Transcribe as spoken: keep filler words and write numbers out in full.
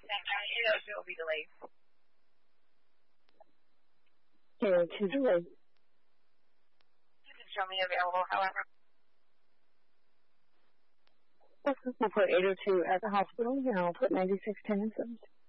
eight oh two will be delayed. eight oh two delayed. You can show me available, however. Okay, we'll put eight oh two at the hospital, and I'll put ninety-six ten in service.